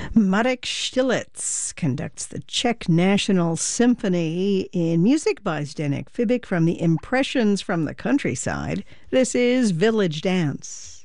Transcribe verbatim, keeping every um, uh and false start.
Marek Stilitz conducts the Czech National Symphony in music by Zdeněk Fibik from the Impressions from the Countryside. This is Village Dance.